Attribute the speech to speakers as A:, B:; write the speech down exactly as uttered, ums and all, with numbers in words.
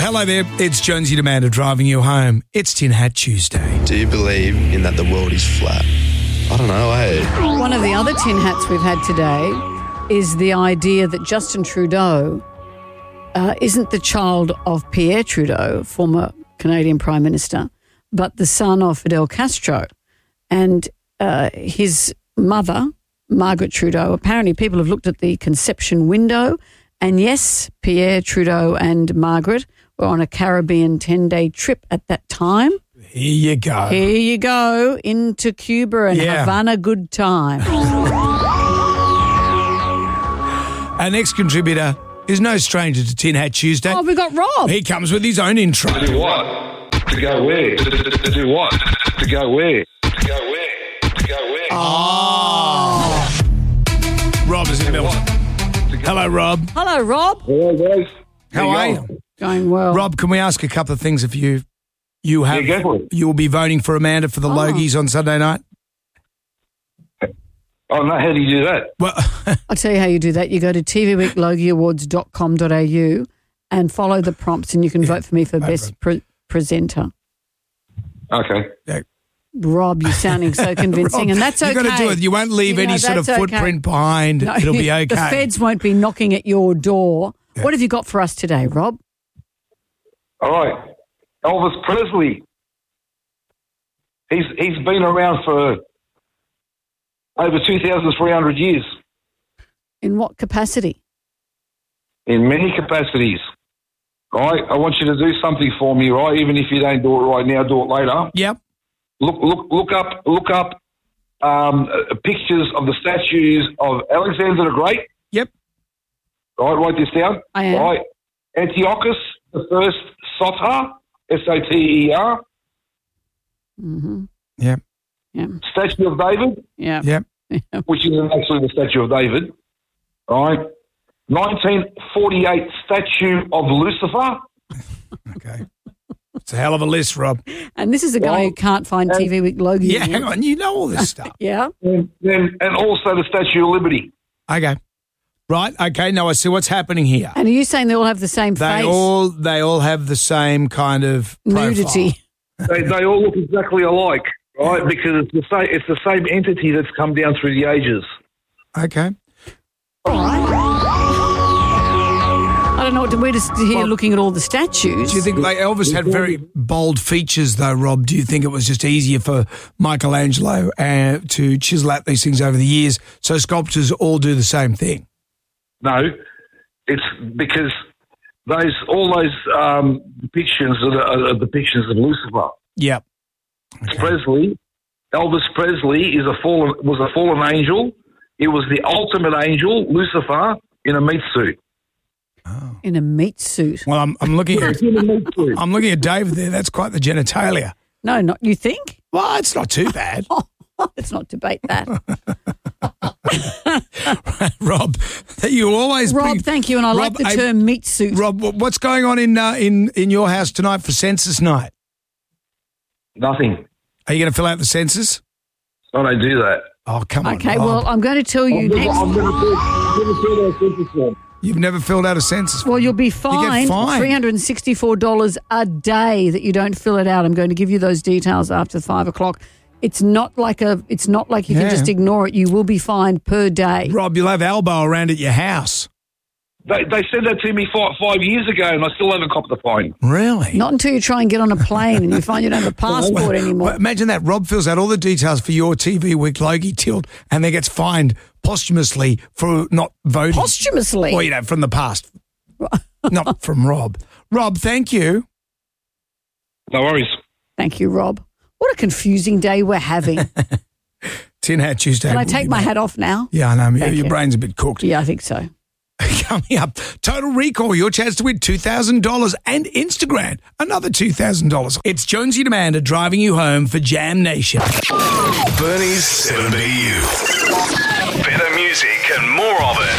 A: Hello there, it's Jonesy and Amanda driving you home. It's Tin Hat Tuesday.
B: Do you believe in that the world is flat? I don't know, eh?
C: One of the other tin hats we've had today is the idea that Justin Trudeau uh, isn't the child of Pierre Trudeau, former Canadian Prime Minister, but the son of Fidel Castro. And uh, his mother, Margaret Trudeau, apparently people have looked at the conception window, and yes, Pierre Trudeau and Margaret were on a Caribbean ten-day trip at that time.
A: Here you go.
C: Here you go, into Cuba and
A: Yeah.
C: Havana good time.
A: Our next contributor is no stranger to Tin Hat Tuesday.
C: Oh, we got Rob.
A: He comes with his own intro.
D: To do what? To go where? To, to, to do what? To go where? To go where? To go where?
A: Oh. Rob is in the middle. Hello, Rob.
C: Hello, Rob.
D: Hello, guys.
A: How are you?
C: Going well.
A: Rob, can we ask a couple of things of you? You have.
D: Yeah, go for it.
A: You will be voting for Amanda for the
C: Oh.
A: Logies on Sunday night?
D: Oh, no, how do you do that?
A: Well,
C: I'll tell you how you do that. You go to t v week logie awards dot com dot a u and follow the prompts, and you can vote for me for best pre- presenter.
D: Okay.
C: Rob, you're sounding so convincing,
A: Rob,
C: and that's okay.
A: You've got to do it. You won't leave
C: You
A: any
C: know,
A: sort of
C: that's okay.
A: footprint behind.
C: No,
A: It'll be okay.
C: The feds won't be knocking at your door.
A: Yeah.
C: What have you got for us today, Rob?
D: All right. Elvis Presley. He's he's been around for over two thousand three hundred years
C: In what capacity?
D: in many capacities. Right? I want you to do something for me, right? Even if you don't do it right now, do it later.
A: Yep.
D: Look look look up look up um, uh, pictures of the statues of Alexander the Great.
A: Yep.
D: Right, write this down.
C: I am.
D: Right. Antiochus the first Soter, S O T E R,
C: Mm-hmm.
A: Yep.
C: Yeah.
D: statue of David,
C: Yeah.
A: Yep.
D: which is actually the statue of David. Right. nineteen forty-eight statue of Lucifer.
A: Okay. It's a hell of a list, Rob.
C: And this is a guy
D: Well,
C: who can't find T V Week Logie.
A: Yeah, hang on. You know all this stuff.
C: Yeah.
D: And, and, and also the Statue of Liberty.
A: Okay. Right. Okay. Now I see what's happening here.
C: And are you saying they all have the same
A: They
C: face?
A: all they all have the same kind of profile.
C: Nudity.
D: They, they all look exactly alike, right? Because it's the same, it's the same entity that's come down through the ages.
A: Okay.
C: All right. I don't know. We're just here looking at all the statues.
A: Do you think like Elvis had very bold features though, Rob? Do you think it was just easier for Michelangelo uh, to chisel out these things over the years so sculptors all do the same thing?
D: No, it's because those all those um, depictions are, the, are depictions of Lucifer.
A: Yep.
D: Presley, Elvis Presley is a fallen was a fallen angel. It was the ultimate angel, Lucifer, in a meat suit.
C: In a meat suit.
A: Well, I'm, I'm looking at
D: In a meat suit.
A: I'm looking at David there. That's quite the genitalia.
C: No, not you think?
A: Well, it's not too bad.
C: Let's not debate that.
A: Rob, you always
C: Rob,
A: bring,
C: thank you. And I like
A: Rob,
C: the
A: I-
C: term meat suit.
A: Rob, wh- what's going on in uh, in in your house tonight for census night?
D: Nothing.
A: Are you going to fill out the census?
D: I don't do that.
A: Oh, come on.
C: Okay,
A: Rob.
C: well, I'm going to tell you
D: I've never,
C: next.
D: I've never filled, never filled out a census form.
A: You've never filled out a census.
C: Well, you'll be
A: You
C: fined
A: get fined.
C: three hundred sixty-four dollars a day that you don't fill it out. I'm going to give you those details after five o'clock. It's not like a. It's not like you
A: Yeah.
C: can just ignore it. You will be fined per day.
A: Rob, you'll have elbow around at your house.
D: They, they said that to me five, five years ago, and I still haven't copped the fine.
A: Really?
C: Not until you try and get on a plane and you find you don't have a passport anymore.
A: Well, imagine that. Rob fills out all the details for your T V Week Logie tilt and then gets fined posthumously for not voting.
C: Posthumously.
A: Well, you know, from the past. Not from Rob. Rob, thank you.
D: No worries.
C: Thank you, Rob. What a confusing day we're having.
A: Tin Hat Tuesday.
C: Can I
A: will
C: take
A: be
C: my
A: back.
C: hat off now?
A: Yeah, I know. Your,
C: Thank
A: your
C: you.
A: brain's a bit cooked.
C: Yeah, I think so.
A: Coming up, Total Recall, your chance to win two thousand dollars and Instagram, another two thousand dollars. It's Jonesy and Amanda driving you home for Jam Nation.
E: Bernie's seven B U. Better music and more of it.